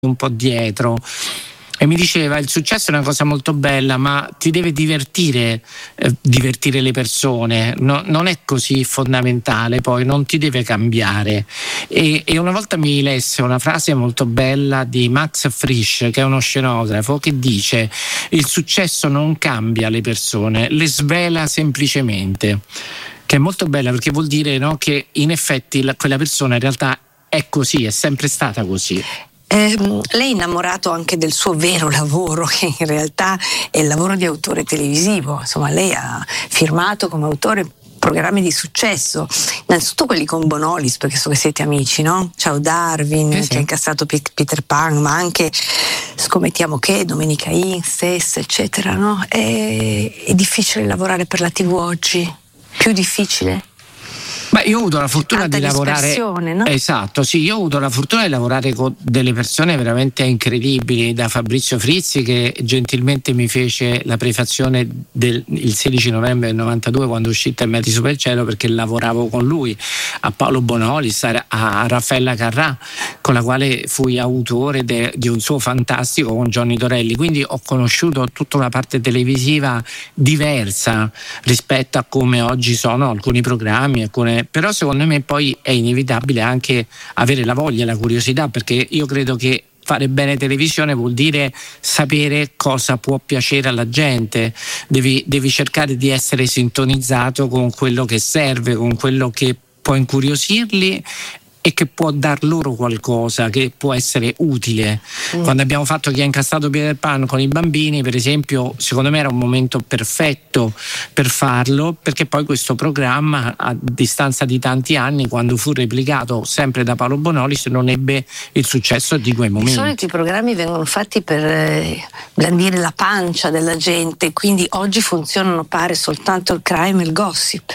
un po' dietro e mi diceva: il successo è una cosa molto bella, ma ti deve divertire le persone, non è così fondamentale, poi non ti deve cambiare. E una volta mi lesse una frase molto bella di Max Frisch, che è uno scenografo, che dice: il successo non cambia le persone, le svela semplicemente. Che è molto bella, perché vuol dire, no, che in effetti quella persona in realtà è così, è sempre stata così. Lei è innamorato anche del suo vero lavoro, che in realtà è il lavoro di autore televisivo. Insomma, lei ha firmato come autore programmi di successo, innanzitutto quelli con Bonolis, perché so che siete amici, no? Ciao Darwin, sì. Che ha incassato Peter Pan, ma anche Scommettiamo che, Domenica X, eccetera, no? È difficile lavorare per la TV oggi? Più difficile? Beh, io ho avuto la fortuna di lavorare, no? Esatto, sì, io ho avuto la fortuna di lavorare con delle persone veramente incredibili, da Fabrizio Frizzi, che gentilmente mi fece la prefazione il 16 novembre del 92, quando uscì Terminati sopra il cielo, perché lavoravo con lui, a Paolo Bonolis, a Raffaella Carrà, con la quale fui autore di un suo fantastico con Johnny Torelli, quindi ho conosciuto tutta una parte televisiva diversa rispetto a come oggi sono alcuni programmi, però secondo me poi è inevitabile anche avere la voglia e la curiosità, perché io credo che fare bene televisione vuol dire sapere cosa può piacere alla gente, devi cercare di essere sintonizzato con quello che serve, con quello che può incuriosirli e che può dar loro qualcosa, che può essere utile. Quando abbiamo fatto Chi ha incastrato Peter Pan con i bambini, per esempio, secondo me era un momento perfetto per farlo, perché poi questo programma, a distanza di tanti anni, quando fu replicato sempre da Paolo Bonolis, non ebbe il successo di quei momenti. Di solito i programmi vengono fatti per blandire la pancia della gente, quindi oggi funzionano, pare, soltanto il crime e il gossip.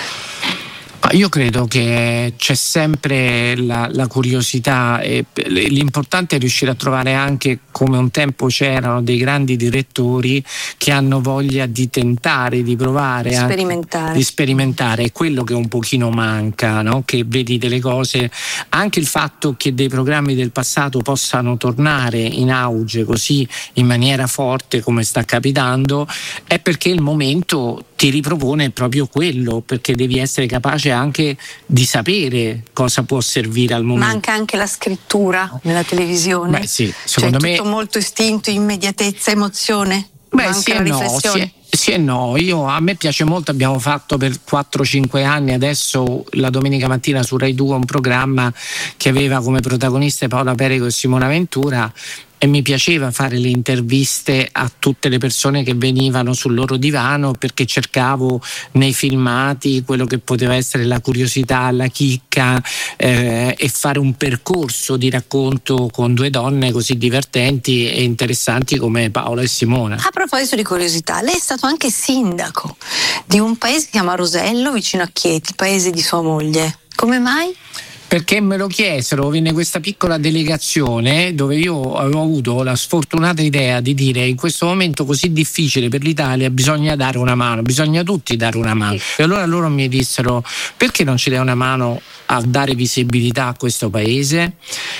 Io credo che c'è sempre la curiosità, e l'importante è riuscire a trovare anche, come un tempo c'erano, dei grandi direttori che hanno voglia di tentare, di provare, di sperimentare. È quello che un pochino manca, no? Che vedi delle cose, anche il fatto che dei programmi del passato possano tornare in auge così in maniera forte come sta capitando, è perché il momento ti ripropone proprio quello, perché devi essere capace anche di sapere cosa può servire al momento. Manca anche la scrittura nella televisione? Beh sì, secondo me è tutto molto istinto, immediatezza, emozione? Beh, manca sì la riflessione? Sì e no, a me piace molto, abbiamo fatto per 4-5 anni adesso la domenica mattina su Rai 2 un programma che aveva come protagoniste Paola Perego e Simona Ventura, e mi piaceva fare le interviste a tutte le persone che venivano sul loro divano, perché cercavo nei filmati quello che poteva essere la curiosità, la chicca, e fare un percorso di racconto con due donne così divertenti e interessanti come Paola e Simona. A proposito di curiosità, lei è stato anche sindaco di un paese che si chiama Rosello, vicino a Chieti, il paese di sua moglie. Come mai? Perché me lo chiesero, venne questa piccola delegazione dove io avevo avuto la sfortunata idea di dire: in questo momento così difficile per l'Italia bisogna dare una mano, bisogna tutti dare una mano. E allora loro mi dissero: perché non ci dai una mano a dare visibilità a questo paese?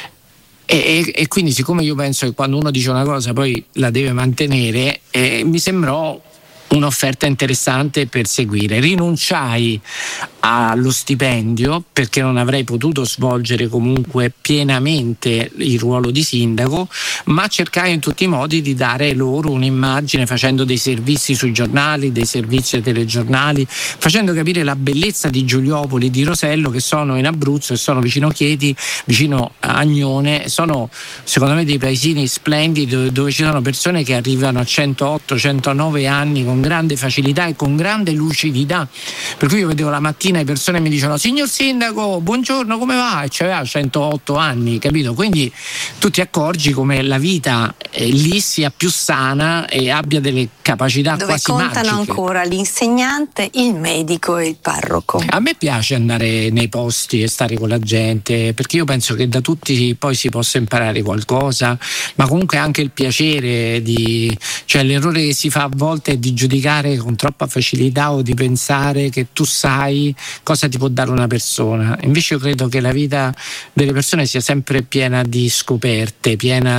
E quindi, siccome io penso che quando uno dice una cosa poi la deve mantenere, mi sembrò un'offerta interessante per seguire. Rinunciai allo stipendio perché non avrei potuto svolgere comunque pienamente il ruolo di sindaco, ma cercai in tutti i modi di dare loro un'immagine, facendo dei servizi sui giornali, dei servizi ai telegiornali, facendo capire la bellezza di Giuliopoli, di Rosello, che sono in Abruzzo e sono vicino Chieti, vicino a Agnone. Sono secondo me dei paesini splendidi dove ci sono persone che arrivano a 108-109 anni con grande facilità e con grande lucidità, per cui io vedevo la mattina le persone mi dicevano: signor sindaco, buongiorno, come va? E c'aveva 108 anni, capito? Quindi tu ti accorgi come la vita lì sia più sana e abbia delle capacità dove quasi contano magiche. ancora l'insegnante, il medico e il parroco. A me piace andare nei posti e stare con la gente, perché io penso che da tutti poi si possa imparare qualcosa, ma comunque anche il piacere cioè l'errore che si fa a volte è di giudicare con troppa facilità o di pensare che tu sai cosa ti può dare una persona. Invece io credo che la vita delle persone sia sempre piena di scoperte, piena